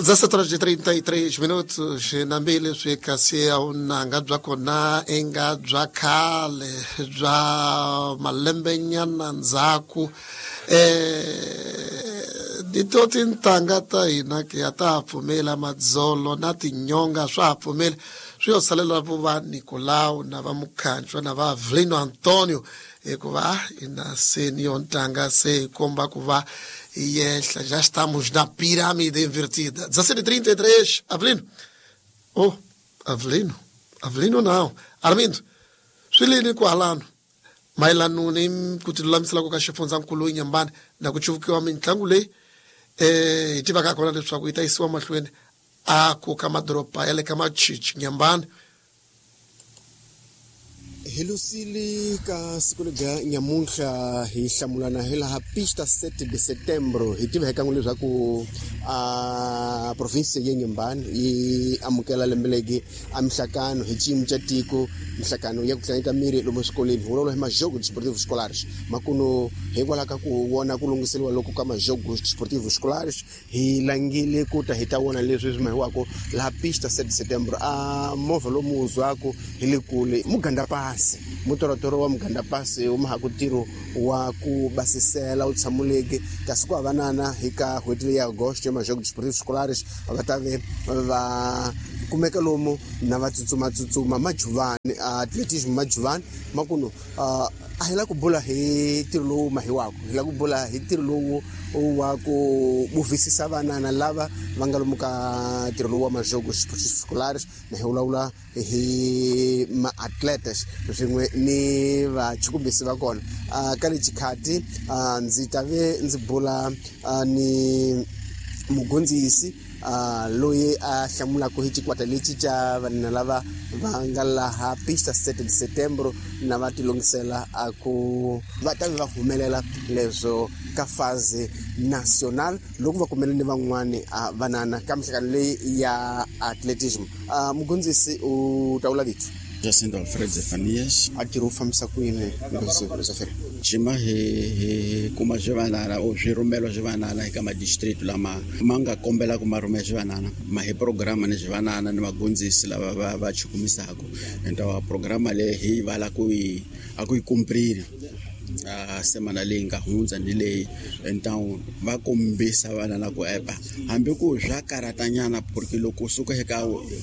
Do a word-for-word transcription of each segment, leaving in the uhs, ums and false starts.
dezessete horas e trinta e três minutos na mbili swikasia unanga bya kona enga bya khale bya malembe nyana nzaku eh ditoti ntanga ta hina ke ata pfumela madzolo na tinyonga swa pfumela swi yosalela vuva Nicolau na va Mukhanjwa na va Avelino Antonio ekuva ina senio ntanga se komba kuva yehla já estamos na pirâmide invertida. dezessete e trinta e três, Avelino. Oh, Avelino. Avelino não. Armindo. Swilini kwa alano. Mailano ni kutilulamisa lako kashifunza nkulu inyambani na kuchuvukiwa mintlangu le eh itiba kakona leswaku itaisiwa mahlweni ako kama dropa yale kama chichi nyambani. Helusili ka sikulega nyamunha hi hlamulana hela ha pista sete de setembro hi tiva heka ngule zaku a province yenyembani i amukela lembelegi amhlakano hi chim chatiko mhlakano ya kutlanyika miri lomo skoleni hololo hi majogo desportivo escolares makuno hikwala ka ku wona ku lungiseliwa loko kama jogo desportivo escolares hi langile ku ta hitawona leswi swimahiwako la pista sete de setembro a mova lomu uzwako hilikule muganda pa mutorotoro wa muganda pasi umahakutiro wa ku basisela utsamulege kasi ku avanana hika hwetile ya agosto ya jogo desportivo escolares avatave va kumeka lomo na vatsutsuma tsutsuma majuvani atletismo majuvani makuno ahila ku bula hi tiro lowu mahiwako hila ku bula hi tiro lowu wa ku buvisisa vanana lava va nga lomu ka tiro lowu wa majogo escolares na hiwulaula hi ma-atletes swin'we ni vachukumbisi va kona ka le chikhati ndzi tave ndzi bula ni mugondzisi Uh, loyi a hlamulako hi chikwata lexi cha vanhu lava va nga laha pista sete de setembro na va tilongisela a ku va ta va humelela leswo ka faze national loko va kumela ni van'wani a vanana ka mhlakano leyi ya atletism uh, mugondzisi u tawula vitu Jacinto Alfred Zefanias atiro famisa ku yini ngose zafere chima he he kuma jevanana o zvirumelo jevanana eka ma district lama manga kombela ku marume jevanana ma he programa ne jevanana ni magondzisi lava va va chukumisako enta wa programa le hi vala ku i aku ikumprini a semana leyi nga hundza ni leyi então va kombisa vana na ku epa hambi ku swa karatanyana porque loko suka eka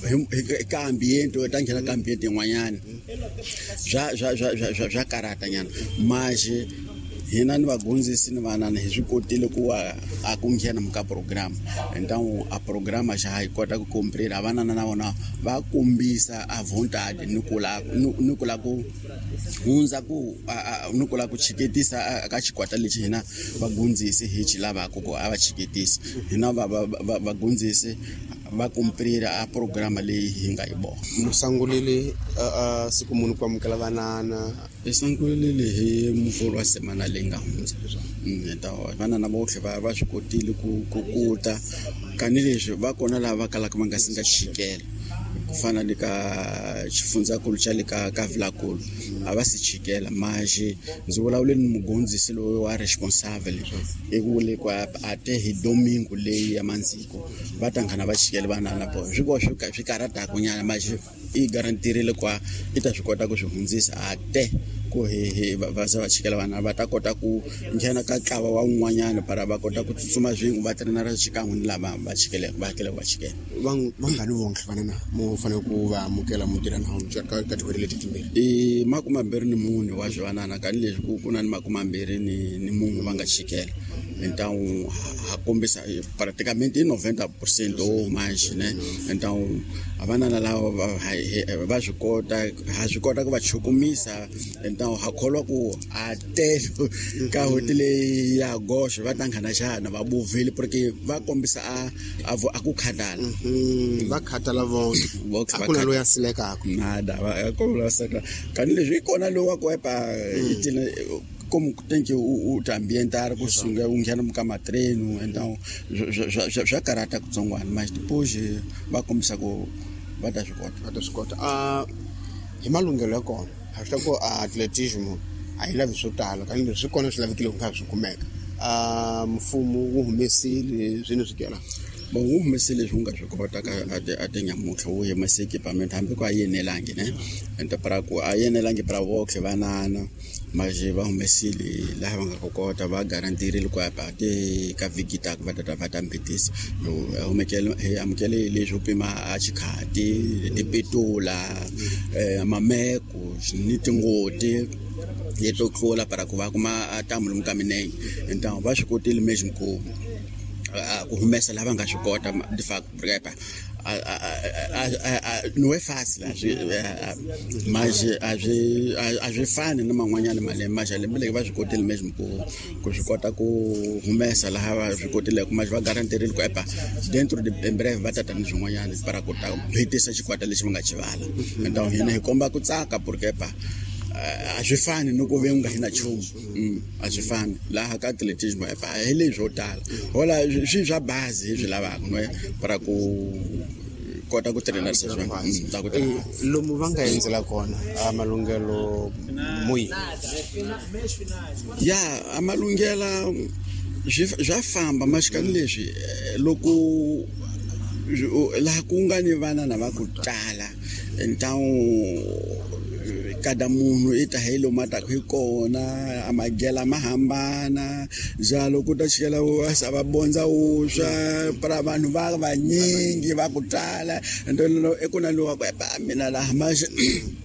eka ambiente ta nghena ka ambiente yin'wanyana swa swa swa swa karatanyana maje hina ni vagondzisi ni vanana hi swi kotile ku a ku nghena muka program então a programa xa hi kota ku comprehend vanana na vona va kombisa a vontade ni ku la ni ku la ku hundza ku ni ku la ku chiketisa ka chikwata lexi hina vagondzisi hi chi lavaka ku a va chiketisa hina vagondzisi va comprehend a programa leyi hi nga yi boha musangulile a siku munhu ku amukela vanana esangulile hi mufolo wa semana leyi nga hundza nta vanana bohle va va swi kotile ku kuta kanileswi va kona lava kalaka va nga singa chikela ku fana ni ka xifundzakulu xa le ka ka Vilakulu a va si chikela maje ndzi vulavule ni mugondzisi loyi wa responsible ekule kwa ate hi domingo leyi ya manziko va ta nghana va chikela vanana po swi ko swi karata ku nyana maje i garantirile kwa ita swi kota ku swi hundzisa ate ko he va za va chikela vana va ta kota ku nghena ka ntlawa wa un'wanyana para va kota ku tsutsuma zwin'we va trainera xikan'we ni lava va chikela va hakela va chikela vangani vonke vanana mo fanele ku va amukela mutirhana ka kategori leti timbirhi i makumambirhi ni mune wa zvanana kanileswi ku kuna ni makumambirhi ni ni munhu va nga chikela então ha kombisa praticamente noventa por cento o mais né então avanana lava va swi kota ha swi kota ku va chukumisa então ha kholwa ku a telo ka hotele ya Gosho va tangana xana va buvile porque va kombisa a a ku khatala va khatala vona a kuna loya silekako nada va ko la saka kanileswi ikona lo wa ku epa itile como tem que o ambientar com sunga um já não cama treino então já já já carata com zongwana mas depois vai começar com vai dar chicota vai dar chicota ah himalungelo yakona hasta ko atletismo ai la visotala kanile sikona swi lavikile ku nga swi kumeka ah mfumo wu humesile zwino swikela bo wu humesile junga swi kota ka ate ate nyamutlha wu humese equipment hambi ku a yenelangi ne ente para ku a yenelangi para votlhe vanana maje va humesile laha va nga kota va garantirile ku apa te ka vikita ku va tata va tambetisa no humekele amukele leswo pima a chikhati tipetula mameko ni tingoti yeto tlola para ku va kuma atamulo mukaminenge então va swi kotile mesmo ku ku humesa lava nga swi kota de fact prepa não é fácil mas a gente faz na manhã na malha mas ele me vai escutar ele mesmo com com escuta com começa lá vai escutar ele mas vai garantir ele que é dentro de em breve vai estar nos manhã para cortar hit essa escuta eles vão ativar então ele comba com saca porque pá a gente faz no governo que na chum a gente faz lá a atletismo é pá ele jogar olha já base já lá não é para com kota ku treinar session ta ku treinar lomu va nga enzela kona amalungelo mui ya amalungela já famba mas kan leswi loko la ku nga ni vana na va ku tala então cada munhu i ta helo mata ku kona amagela mahambana jalo ku ta chikela sa va bonza uswa para vanhu va vanyingi va ku tala ento lo ekona lo wa ku pa mina la mas